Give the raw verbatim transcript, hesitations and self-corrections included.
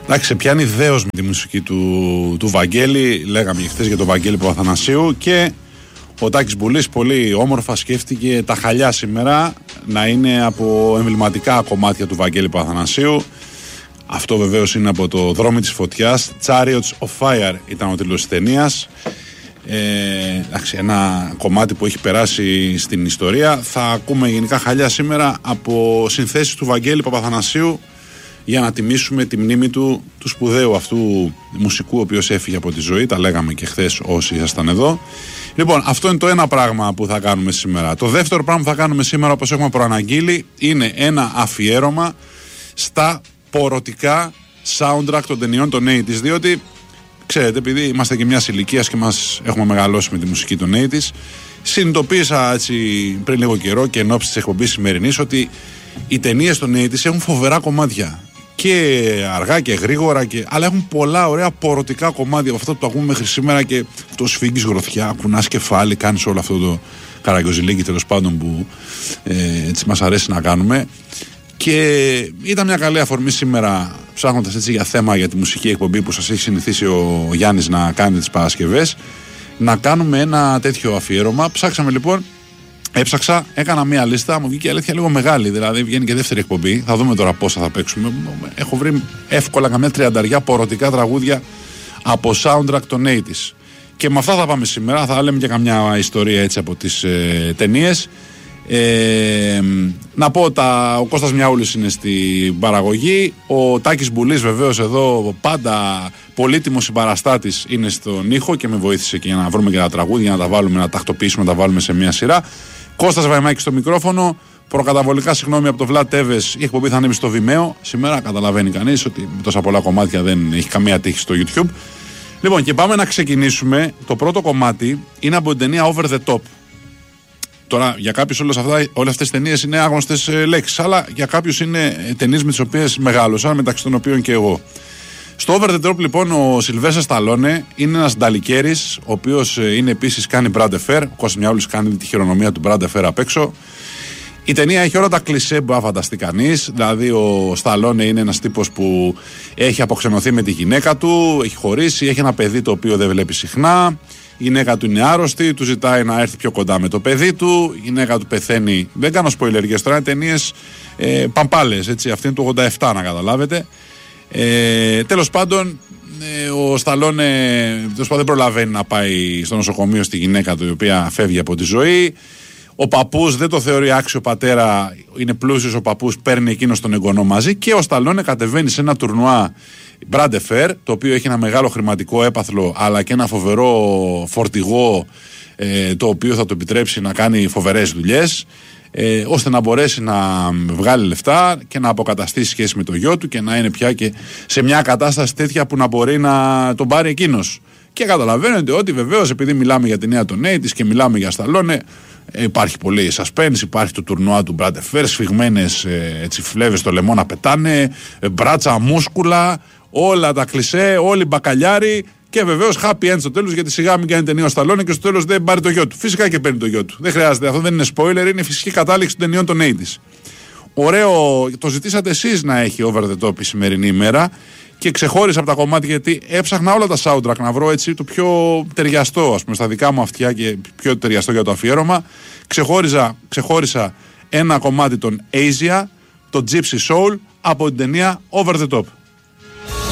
Εντάξει, σε πιάνει δέος με τη μουσική του, του Βαγγέλη. Λέγαμε χθες για τον Βαγγέλη Παπαθανασίου και ο Τάκης Μπουλής πολύ όμορφα σκέφτηκε τα χαλιά σήμερα να είναι από εμβληματικά κομμάτια του Βαγγέλη Παπαθανασίου. Αυτό βεβαίως είναι από το Δρόμοι της Φωτιάς. Chariots of Fire ήταν ο τίτλος της ταινίας. Ε, εντάξει, ένα κομμάτι που έχει περάσει στην ιστορία. Θα ακούμε γενικά χαλιά σήμερα από συνθέσεις του Βαγγέλη Παπαθανασίου για να τιμήσουμε τη μνήμη του, του σπουδαίου αυτού μουσικού ο οποίος έφυγε από τη ζωή. Τα λέγαμε και χθες όσοι ήσασταν εδώ. Λοιπόν, αυτό είναι το ένα πράγμα που θα κάνουμε σήμερα. Το δεύτερο πράγμα που θα κάνουμε σήμερα, όπως έχουμε προαναγγείλει, είναι ένα αφιέρωμα στα πορωτικά soundtrack των ταινιών των ογδόντα, διότι ξέρετε, επειδή είμαστε και μιας ηλικίας και μας έχουμε μεγαλώσει με τη μουσική των ογδόντα, συνειδητοποίησα έτσι πριν λίγο καιρό και εν ώψη της εκπομπής σημερινής ότι οι ταινίες των ογδόντα έχουν φοβερά κομμάτια. Και αργά και γρήγορα, και... αλλά έχουν πολλά ωραία πορωτικά κομμάτια από αυτό που το ακούμε μέχρι σήμερα. Και το σφίγγεις γροθιά, κουνάς κεφάλι, κάνεις όλο αυτό το καραγκιόζηλίκι τέλος πάντων που ε, έτσι μας αρέσει να κάνουμε. Και ήταν μια καλή αφορμή σήμερα, ψάχνοντας έτσι για θέμα για τη μουσική εκπομπή που σας έχει συνηθίσει ο Γιάννης να κάνει τις Παρασκευές, να κάνουμε ένα τέτοιο αφιέρωμα. Ψάξαμε λοιπόν. Έψαξα, έκανα μία λίστα, μου βγήκε η αλήθεια λίγο μεγάλη, δηλαδή βγαίνει και δεύτερη εκπομπή. Θα δούμε τώρα πόσα θα παίξουμε. Έχω βρει εύκολα καμιά τριανταριά πορωτικά τραγούδια από soundtrack των ογδόντα. Και με αυτά θα πάμε σήμερα. Θα λέμε και καμιά ιστορία έτσι από τις ε, ταινίες. Ε, να πω τα, ο Κώστας Μιαούλης είναι στην παραγωγή. Ο Τάκης Μπουλής βεβαίως εδώ, πάντα πολύτιμος συμπαραστάτης, είναι στον ήχο και με βοήθησε και για να βρούμε και τα τραγούδια, να τα βάλουμε, να τα τακτοποιήσουμε, να τα βάλουμε σε μια σειρά. Κώστας Βαϊμάκης στο μικρόφωνο. Προκαταβολικά συγγνώμη από το Βλάτ Τέβες. Η εκπομπή θα ανέβει στο Vimeo σήμερα. Καταλαβαίνει κανείς ότι με τόσα πολλά κομμάτια δεν έχει καμία τύχη στο YouTube. Λοιπόν, και πάμε να ξεκινήσουμε. Το πρώτο κομμάτι είναι από την ταινία Over the Top. Τώρα, για κάποιους όλες, αυτά, όλες αυτές τις ταινίες είναι άγνωστες ε, λέξεις, αλλά για κάποιους είναι ταινίες με τις οποίες μεγάλωσα, μεταξύ των οποίων και εγώ. Στο Over the Top, λοιπόν, ο Σιλβέστερ Σταλόνε είναι ένας νταλικέρης, ο οποίος ε, είναι επίσης κάνει Brad Affair. Ο Κώστας Μιαούλης κάνει τη χειρονομία του Brad Affair απ' έξω. Η ταινία έχει όλα τα κλισέ που θα φανταστεί κανείς. Δηλαδή, ο Σταλόνε είναι ένας τύπος που έχει αποξενωθεί με τη γυναίκα του, έχει χωρίσει, έχει ένα παιδί το οποίο δεν βλέπει συχνά. Η γυναίκα του είναι άρρωστη, του ζητάει να έρθει πιο κοντά με το παιδί του. Η γυναίκα του πεθαίνει. Δεν κάνω σποιλεργίες τώρα, είναι ταινίες ε, παμπάλες. Έτσι, αυτή είναι το ογδόντα επτά, να καταλάβετε. Ε, τέλος πάντων, ε, ο Σταλόνε δεν προλαβαίνει να πάει στο νοσοκομείο στη γυναίκα του, η οποία φεύγει από τη ζωή. Ο παππούς δεν το θεωρεί άξιο πατέρα, είναι πλούσιος ο παππούς, παίρνει εκείνος τον εγγονό μαζί και ο Σταλόνε κατεβαίνει σε ένα τουρνουά Brad Affair, το οποίο έχει ένα μεγάλο χρηματικό έπαθλο αλλά και ένα φοβερό φορτηγό, ε, το οποίο θα του επιτρέψει να κάνει φοβερές δουλειές, ε, ώστε να μπορέσει να βγάλει λεφτά και να αποκαταστήσει σχέση με το γιο του και να είναι πια και σε μια κατάσταση τέτοια που να μπορεί να τον πάρει εκείνος. Και καταλαβαίνετε ότι βεβαίως, επειδή μιλάμε για την νέα των ογδόντα και μιλάμε για Σταλόνε, υπάρχει πολύ suspense, υπάρχει το τουρνουά του Brad Affair, σφιγμένες έτσι, φλέβες στο λαιμό να πετάνε, μπράτσα, μούσκουλα, όλα τα κλισέ, όλοι μπακαλιάροι και βεβαίως happy end στο τέλος, γιατί σιγά μην κάνει ταινία ο Σταλόνε και στο τέλος δεν πάρει το γιο του. Φυσικά και παίρνει το γιο του. Δεν χρειάζεται, αυτό δεν είναι spoiler, είναι φυσική κατάληξη των ταινιών των ογδόντα. Ωραίο, το ζητήσατε εσείς να έχει Over the Top η σημερινή ημέρα. Και ξεχώρισα από τα κομμάτια, γιατί έψαχνα όλα τα soundtrack να βρω έτσι το πιο ταιριαστό, ας πούμε, στα δικά μου αυτιά και πιο ταιριαστό για το αφιέρωμα. Ξεχώρισα, ξεχώρισα ένα κομμάτι των Asia, το Gypsy Soul, από την ταινία Over the Top.